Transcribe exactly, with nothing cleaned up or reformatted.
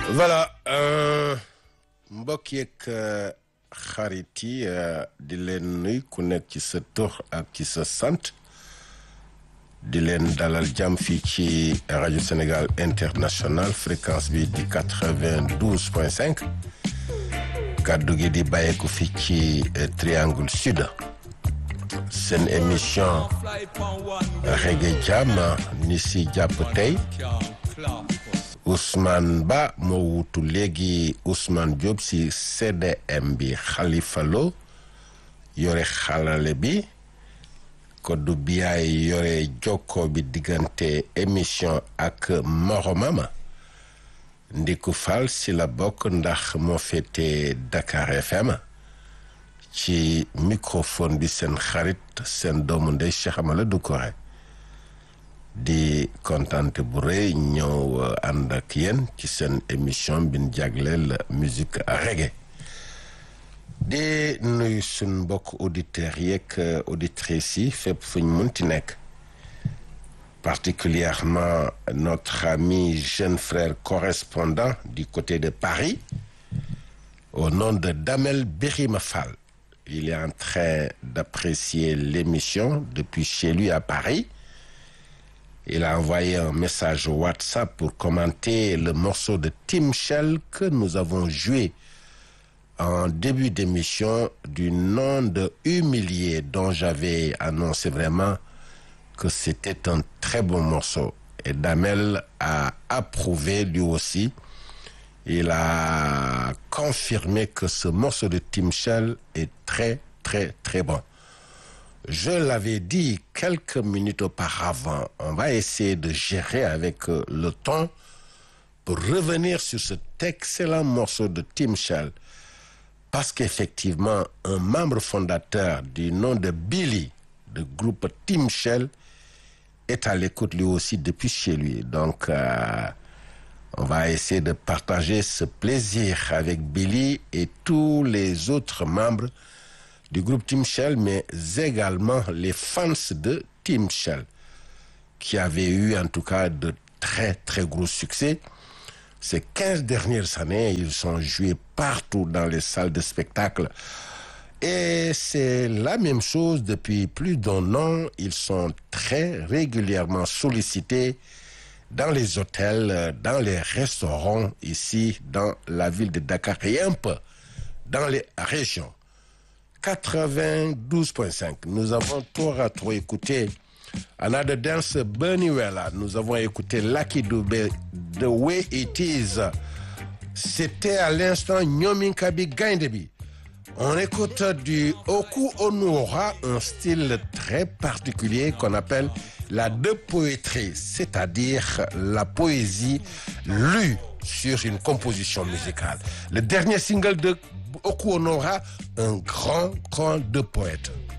voilà mbokk yeeg xarit yi di leen nuy ku nekk ci sa tur ak ci sa sant di leen dalal jàmm fii ci rajo Sénégal International fréquence bi di quatre-vingt-douze point cinq kaddu gi di bàyyeeku fii ci Triangle Sud seen émission Reggae Jam ni si jàpp tey Ousmane Ba moo wutu léegi Ousmane Diop si C D M bi Khalifa Lo yore xalale bi Kodou Biaye yore jokko bi diggante émission ak moromama Ndiku Fall si la bokk ndax moo féete Dakar F M ci microphone bi seen xarit seen doomu ndey Cheikh Amadou Kouré di kontante bu rëy ñëw ànd ak yéen ci seen émission bi ñu jagleel musique reggae di nuyu suñ mbokk auditeurs yeeg auditrices yi fépp fu ñu munti nekk particulièrement notre ami jeune frère correspondant du côté de Paris au nom de Damel Birima Fall. Il est en train d'apprécier l'émission depuis chez lui à Paris. Il a envoyé un message WhatsApp pour commenter le morceau de Tim Shell que nous avons joué en début d'émission du nom de Humilié, dont j'avais annoncé vraiment que c'était un très bon morceau. Et Damel a approuvé lui aussi. Il a confirmé que ce morceau de Tim Shell est très, très, très bon. Je l'avais dit quelques minutes auparavant, on va essayer de gérer avec le temps pour revenir sur cet excellent morceau de Tim Shell. Parce qu'effectivement, un membre fondateur du nom de Billy, du groupe Tim Shell, est à l'écoute lui aussi depuis chez lui. Donc, euh, on va essayer de partager ce plaisir avec Billy et tous les autres membres du groupe Tim Shell, mais également les fans de Tim Shell, qui avaient eu en tout cas de très très gros succès. Ces quinze dernières années, ils sont joués partout dans les salles de spectacle. Et c'est la même chose depuis plus d'un an. Ils sont très régulièrement sollicités dans les hôtels, dans les restaurants ici, dans la ville de Dakar et un peu dans les régions. quatre-vingt-douze point cinq. Nous avons tour à tour écouté Another Dance Bunny Wella. Nous avons écouté Lucky Dube, The Way It Is. C'était à l'instant Nyominkabi Gaindebi. On écoute du Oku Onura, un style très particulier qu'on appelle la de poétrie, c'est-à-dire la poésie lue sur une composition musicale. Le dernier single de Oku Onura, un grand, grand de poète.